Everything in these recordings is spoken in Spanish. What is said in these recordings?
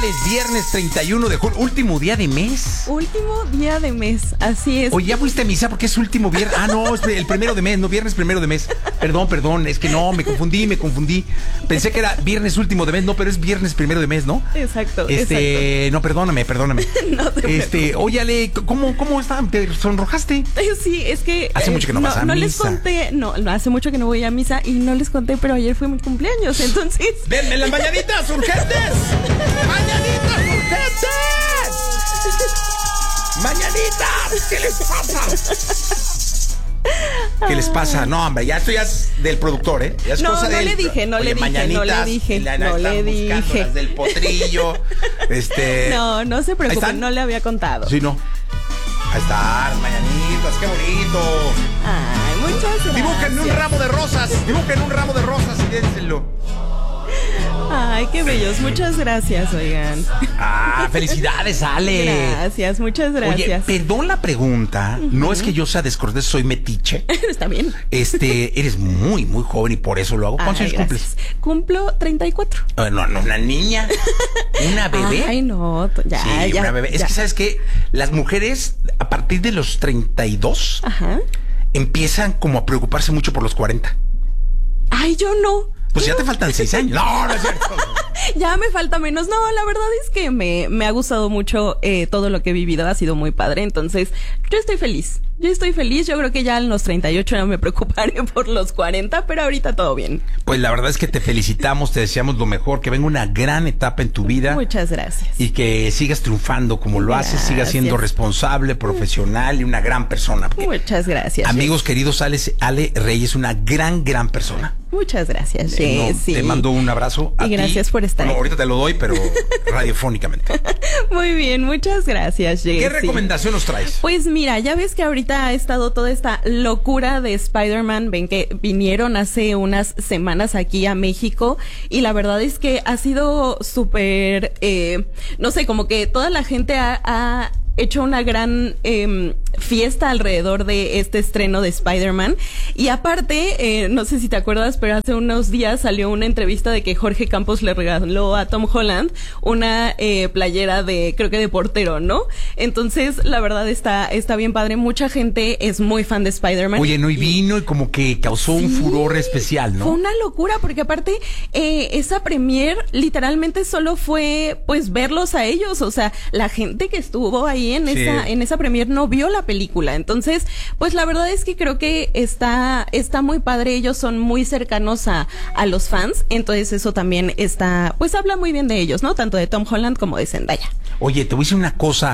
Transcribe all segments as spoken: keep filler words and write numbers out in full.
Es viernes treinta y uno de julio, último día de mes. Último día de mes, así es. Oye, ¿ya fuiste a misa porque es último viernes? Ah, no, es el primero de mes, no, viernes primero de mes. Perdón, perdón, es que no, me confundí, me confundí. Pensé que era viernes último de mes, no, pero es viernes primero de mes, ¿no? Exacto, Este, exacto. no, perdóname, perdóname. No te Este, oye, Ale, ¿cómo, cómo está? ¿Te sonrojaste? Sí, es que... Hace mucho que no vas a no misa. les conté, no, no, hace mucho que no voy a misa y no les conté, pero ayer fue mi cumpleaños, entonces... ¡Denme las mañanitas urgentes! ¡Mañanitas urgentes! ¡Mañanitas! ¿Qué les pasa? ¿Qué les pasa? No, hombre, ya esto ya es del productor, ¿eh? Ya es No, cosa no del... le dije, no Oye, le dije, no le dije, la- no están le buscando dije. las del potrillo, este... No, no se ¿Ahí preocupen, están? no le había contado. Sí, no. Ahí están, mañanitas, qué bonito. Ay, muchas gracias. Dibujen un ramo de rosas, dibujen un ramo de rosas y dénselo. Ay, qué bellos, muchas gracias, oigan. Ah, felicidades, Ale. Gracias, muchas gracias. Oye, perdón la pregunta, uh-huh. No es que yo sea descortés, soy metiche. Está bien. Este, eres muy, muy joven y por eso lo hago. ¿Cuántos años cumples? Cumplo treinta y cuatro. Uh, no, no, una niña, una bebé. Ay, no, ya, sí, ya. una bebé. Ya. Es que, ¿sabes qué? Las mujeres, a partir de los treinta y dos, Ajá. empiezan como a preocuparse mucho por los cuarenta. Ay, yo no. Pues ya te faltan seis años. No, no es cierto. Ya me falta menos. No, la verdad es que me, me ha gustado mucho eh, todo lo que he vivido. Ha sido muy padre. Entonces, yo estoy feliz. Yo estoy feliz. Yo creo que ya en los treinta y ocho no me preocuparé por los cuarenta, pero ahorita todo bien. Pues la verdad es que te felicitamos, te deseamos lo mejor, que venga una gran etapa en tu vida. Muchas gracias. Y que sigas triunfando como lo Gracias. haces, sigas siendo responsable, profesional y una gran persona. Porque, Muchas gracias. amigos Jess. queridos, Ale, Ale Reyes, una gran, gran persona. Muchas gracias, Eh, Jess, no, sí. Te mando un abrazo a Y ti. gracias por estar Bueno, ahí. ahorita te lo doy, pero radiofónicamente. Muy bien, muchas gracias, Jess. ¿Qué recomendación nos traes? Pues mira, ya ves que ahorita ha estado toda esta locura de Spider-Man. Ven que vinieron hace unas semanas aquí a México y la verdad es que ha sido súper, eh, no sé, como que toda la gente ha, ha hecho una gran eh, fiesta alrededor de este estreno de Spider-Man. Y aparte, eh, no sé si te acuerdas, pero hace unos días salió una entrevista de que Jorge Campos le regaló a Tom Holland una eh, playera de, creo que de portero, ¿no? Entonces, la verdad está, está bien padre. Mucha gente es muy fan de Spider-Man. Oye, no, y vino y como que causó Sí, un furor especial, ¿no? Fue una locura, porque aparte, eh, esa premier literalmente solo fue, pues, verlos a ellos. O sea, la gente que estuvo ahí en Sí. esa, en esa premier no vio la película. Entonces, pues, la verdad es que creo que está, está muy padre. Ellos son muy cercanos a, a los fans. Entonces, eso también está, pues, habla muy bien de ellos, ¿no? Tanto de Tom Holland como de Zendaya. Oye, te voy a decir una cosa.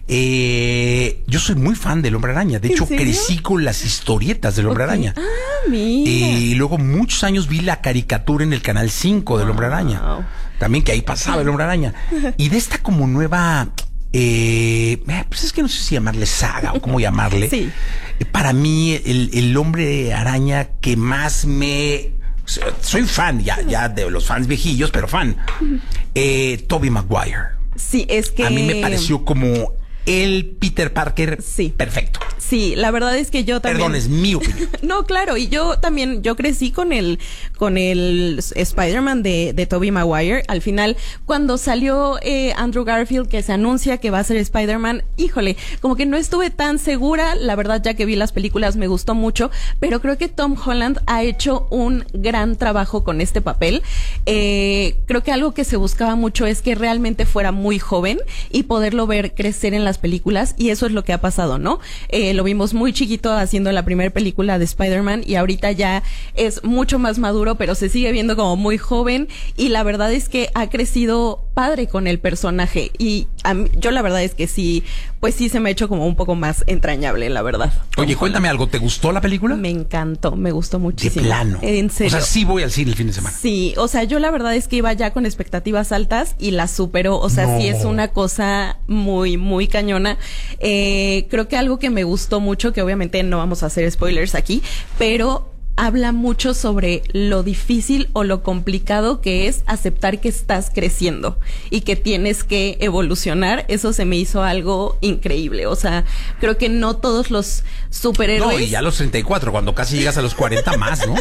Eh, yo soy muy fan del Hombre Araña. De ¿En hecho, serio? crecí con las historietas del Hombre Ok. Araña. Ah, mira. Y luego muchos años vi la caricatura en el Canal cinco del Hombre Araña. Wow. También que ahí pasaba el Hombre Araña. Y de esta como nueva... Eh, pues es que no sé si llamarle saga o cómo llamarle. Sí. Eh, Para mí, el, el Hombre Araña que más me... Soy fan ya, ya de los fans viejillos, pero fan. Eh, Tobey Maguire. Sí, es que... A mí me pareció como el Peter Parker Sí. perfecto. Sí, la verdad es que yo también... Perdón, es mi opinión. No, claro, y yo también, yo crecí con el, con el Spider-Man de, de Tobey Maguire. Al final, cuando salió eh, Andrew Garfield, que se anuncia que va a ser Spider-Man, híjole, como que no estuve tan segura. La verdad, ya que vi las películas, me gustó mucho, pero creo que Tom Holland ha hecho un gran trabajo con este papel. Eh, creo que algo que se buscaba mucho es que realmente fuera muy joven y poderlo ver crecer en las películas, y eso es lo que ha pasado, ¿no? Eh, lo vimos muy chiquito haciendo la primera película de Spider-Man y ahorita ya es mucho más maduro, pero se sigue viendo como muy joven, y la verdad es que ha crecido padre con el personaje, y a mí, yo la verdad es que sí, pues sí se me ha hecho como un poco más entrañable, la verdad. Oye, cuéntame algo, ¿te gustó la película? Me encantó, me gustó De muchísimo. plano. En serio. O sea, sí voy al cine el fin de semana. Sí, o sea, yo la verdad es que iba ya con expectativas altas y las superó. O sea, No. sí es una cosa muy, muy cañona. Eh, creo que algo que me gustó mucho, que obviamente no vamos a hacer spoilers aquí, pero habla mucho sobre lo difícil o lo complicado que es aceptar que estás creciendo y que tienes que evolucionar. Eso se me hizo algo increíble. O sea, creo que no todos los superhéroes... No, y ya a los treinta y cuatro, cuando casi llegas a los cuarenta más, ¿no?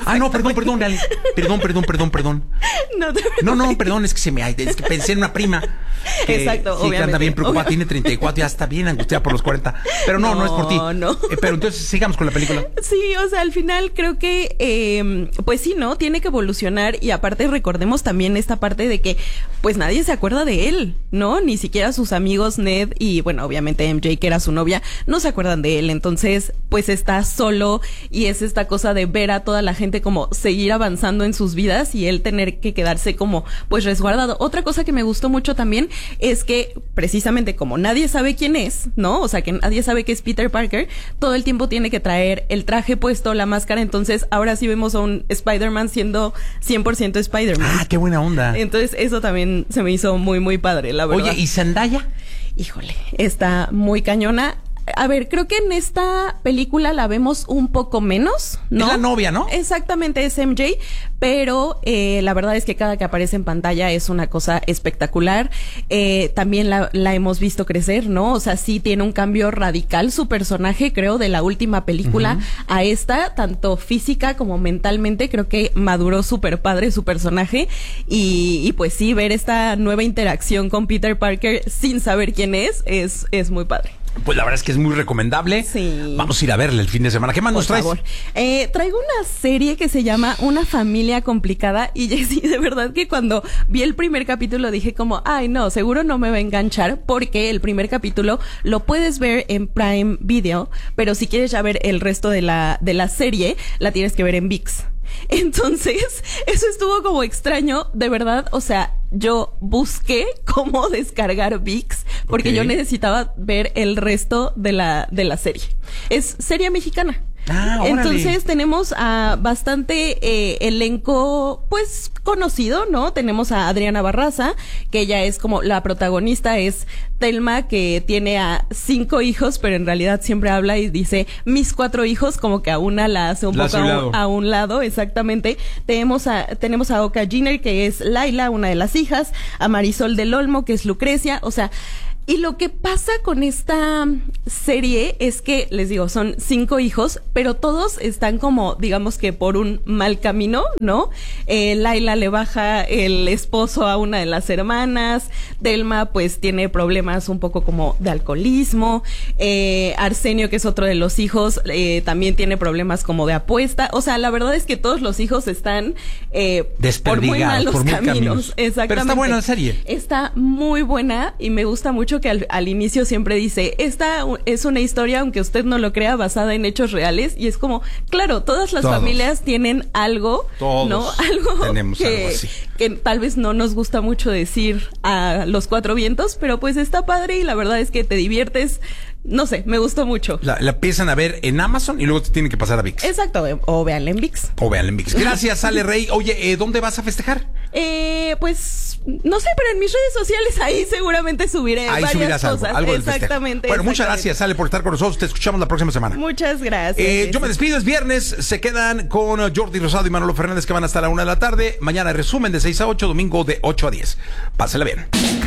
Ah, no, perdón, perdón, Ale. Perdón, perdón, perdón, perdón. No, te no, no, perdón, es que se me es que pensé en una prima. Que, Exacto, sí, obviamente. Que anda bien preocupada, Obvio. tiene treinta y cuatro, ya está bien angustiada por los cuarenta. Pero no, no, no es por ti. No. Eh, pero entonces sigamos con la película. Sí, o sea, al final creo que, eh, pues sí, ¿no? Tiene que evolucionar y aparte recordemos también esta parte de que, pues nadie se acuerda de él, ¿no? Ni siquiera sus amigos Ned y, bueno, obviamente M J, que era su novia, no se acuerdan de él. Entonces, pues está solo y es esta cosa de ver a toda la gente como seguir avanzando en sus vidas y él tener que quedarse como, pues resguardado. Otra cosa que me gustó mucho también es que, precisamente como nadie sabe quién es, ¿no? O sea, que nadie sabe que es Peter Parker, todo el tiempo tiene que traer el traje puesto, la máscara. Entonces, ahora sí vemos a un Spider-Man siendo cien por ciento Spider-Man. Ah, qué buena onda. Entonces, eso también se me hizo muy, muy padre, la verdad. Oye, ¿y Zendaya? Híjole, está muy cañona. A ver, creo que en esta película la vemos un poco menos, ¿no? Es la novia, ¿no? Exactamente, es M J, pero eh, la verdad es que cada que aparece en pantalla es una cosa espectacular. Eh, también la, la hemos visto crecer, ¿no? O sea, sí tiene un cambio radical su personaje, creo, de la última película uh-huh. a esta, tanto física como mentalmente. Creo que maduró súper padre su personaje y, y pues sí, ver esta nueva interacción con Peter Parker sin saber quién es, es, es muy padre. Pues la verdad es que es muy recomendable. Sí. Vamos a ir a verle el fin de semana. ¿Qué más Por nos traes? Favor. Eh, traigo una serie que se llama Una familia complicada y Jessy, de verdad que cuando vi el primer capítulo dije como, ay no, seguro no me va a enganchar porque el primer capítulo lo puedes ver en Prime Video, pero si quieres ya ver el resto de la, de la serie, la tienes que ver en ViX. Entonces, eso estuvo como extraño, de verdad, o sea, yo busqué cómo descargar ViX porque okay. yo necesitaba ver el resto de la, de la serie. Es serie mexicana. Ah, entonces tenemos a bastante eh, elenco pues conocido, ¿no? Tenemos a Adriana Barraza, que ella es como la protagonista, es Thelma, que tiene a cinco hijos, pero en realidad siempre habla y dice mis cuatro hijos, como que a una la hace un la poco a un, a un lado, exactamente. Tenemos a, tenemos a Oka Jenner, que es Laila, una de las hijas, a Marisol del Olmo, que es Lucrecia, o sea. Y lo que pasa con esta serie es que, les digo, son cinco hijos, pero todos están como, digamos que por un mal camino, ¿no? Eh, Laila le baja el esposo a una de las hermanas, Thelma pues tiene problemas un poco como de alcoholismo, eh, Arsenio, que es otro de los hijos, eh, también tiene problemas como de apuesta. O sea, la verdad es que todos los hijos están eh, por muy malos por caminos. caminos. Exactamente. Pero está buena la serie. Está muy buena y me gusta mucho que al, al inicio siempre dice, esta es una historia, aunque usted no lo crea, basada en hechos reales, y es como, claro, todas las Todos. familias tienen algo, Todos ¿no? Algo tenemos que, algo así. que tal vez no nos gusta mucho decir a los cuatro vientos, pero pues está padre y la verdad es que te diviertes. No sé, me gustó mucho. La, la empiezan a ver en Amazon y luego te tienen que pasar a ViX. Exacto, o veanla en ViX. O veanla en ViX. Gracias, Ale Rey. Oye, eh, ¿dónde vas a festejar? Eh, pues, no sé, pero en mis redes sociales ahí seguramente subiré ahí varias cosas. Algo, algo exactamente. Bueno, exactamente. muchas gracias, Ale, por estar con nosotros. Te escuchamos la próxima semana. Muchas gracias. Eh, yo me despido, es viernes. Se quedan con Jordi Rosado y Manolo Fernández, que van a estar a la una de la tarde. Mañana resumen de seis a ocho, domingo de ocho a diez. Pásela bien.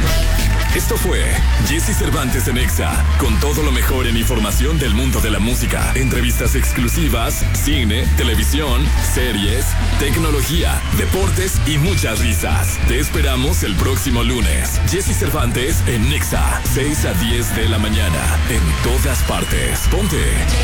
Esto fue Jessy Cervantes en Exa, con todo lo mejor en información del mundo de la música, entrevistas exclusivas, cine, televisión, series, tecnología, deportes y muchas risas. Te esperamos el próximo lunes. Jessy Cervantes en Exa, seis a diez de la mañana, en todas partes. Ponte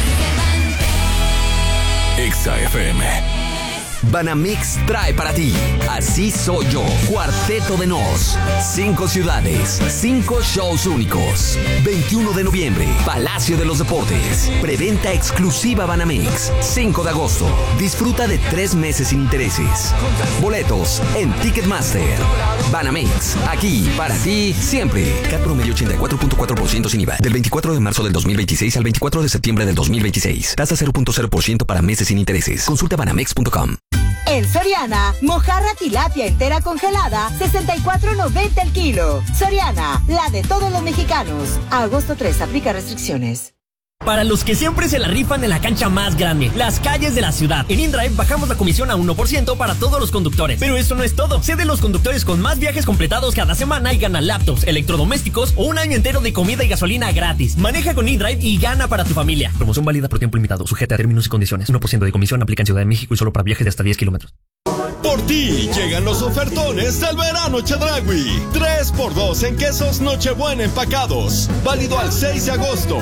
Exa F M. Banamix trae para ti Así Soy Yo, Cuarteto de Nos. Cinco ciudades, cinco shows únicos. veintiuno de noviembre, Palacio de los Deportes. Preventa exclusiva Banamix. cinco de agosto. Disfruta de tres meses sin intereses. Boletos en Ticketmaster. Banamix, aquí para ti siempre. Cat promedio ochenta y cuatro punto cuatro por ciento sin I V A. Del veinticuatro de marzo del dos mil veintiséis al veinticuatro de septiembre del dos mil veintiséis. Tasa cero punto cero por ciento para meses sin intereses. Consulta banamex punto com. En Soriana, mojarra tilapia entera congelada, sesenta y cuatro noventa el kilo. Soriana, la de todos los mexicanos. A agosto tres, aplica restricciones. Para los que siempre se la rifan en la cancha más grande, las calles de la ciudad. En InDrive bajamos la comisión a uno por ciento para todos los conductores. Pero eso no es todo. Sé de los conductores con más viajes completados cada semana y gana laptops, electrodomésticos o un año entero de comida y gasolina gratis. Maneja con InDrive y gana para tu familia. Promoción válida por tiempo limitado, sujeta a términos y condiciones. uno por ciento de comisión aplica en Ciudad de México y solo para viajes de hasta diez kilómetros. Por ti llegan los ofertones del verano Chedraui. tres por dos en quesos Nochebuena empacados. Válido al seis de agosto.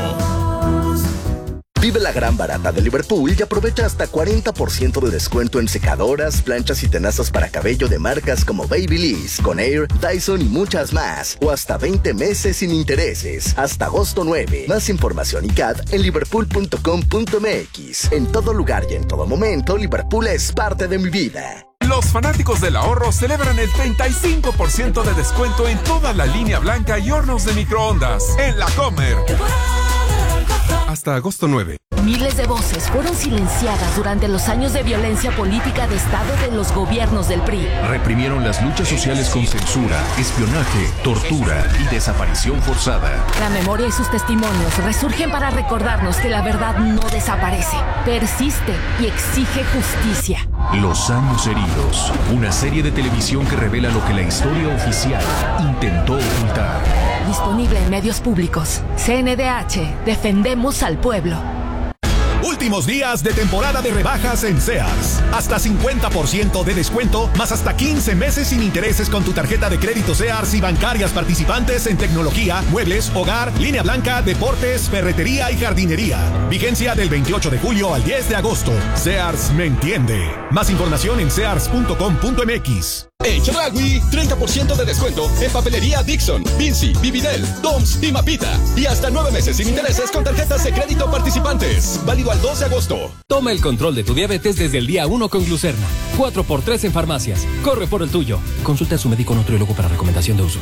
Vive la gran barata de Liverpool y aprovecha hasta cuarenta por ciento de descuento en secadoras, planchas y tenazas para cabello de marcas como Babyliss, Conair, Dyson y muchas más. O hasta veinte meses sin intereses. Hasta agosto nueve. Más información y C A D en liverpool punto com punto m x. En todo lugar y en todo momento, Liverpool es parte de mi vida. Los fanáticos del ahorro celebran el treinta y cinco por ciento de descuento en toda la línea blanca y hornos de microondas en La Comer. Hasta agosto nueve. Miles de voces fueron silenciadas durante los años de violencia política de Estado de los gobiernos del P R I. Reprimieron las luchas sociales con censura, espionaje, tortura y desaparición forzada. La memoria y sus testimonios resurgen para recordarnos que la verdad no desaparece, persiste y exige justicia. Los años heridos, una serie de televisión que revela lo que la historia oficial intentó ocultar. Disponible en medios públicos. C N D H, defendemos al pueblo. Últimos días de temporada de rebajas en Sears. Hasta cincuenta por ciento de descuento, más hasta quince meses sin intereses con tu tarjeta de crédito Sears y bancarias participantes en tecnología, muebles, hogar, línea blanca, deportes, ferretería y jardinería. Vigencia del veintiocho de julio al diez de agosto. Sears me entiende. Más información en sears punto com punto m x. En Chedraui, treinta por ciento de descuento en papelería Dixon, Vinci, Vividel, Toms y Mapita. Y hasta nueve meses sin intereses con tarjetas de crédito participantes. Válido al dos de agosto. Toma el control de tu diabetes desde el día uno con Glucerna. cuatro por tres en farmacias. Corre por el tuyo. Consulta a su médico nutriólogo para recomendación de uso.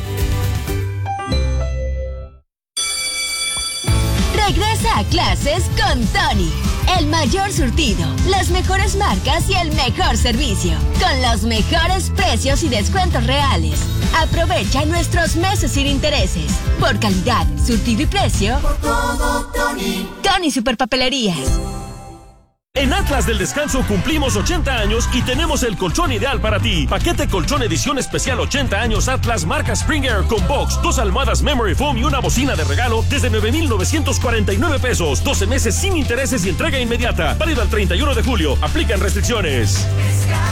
Regresa a clases con Tony. El mayor surtido, las mejores marcas y el mejor servicio. Con los mejores precios y descuentos reales. Aprovecha nuestros meses sin intereses. Por calidad, surtido y precio. Por todo, Tony. Tony Superpapelerías. En Atlas del Descanso cumplimos ochenta años y tenemos el colchón ideal para ti. Paquete colchón edición especial ochenta años Atlas marca Springer con box, dos almohadas Memory Foam y una bocina de regalo desde nueve mil novecientos cuarenta y nueve pesos. doce meses sin intereses y entrega inmediata. Válido al treinta y uno de julio. Aplican restricciones.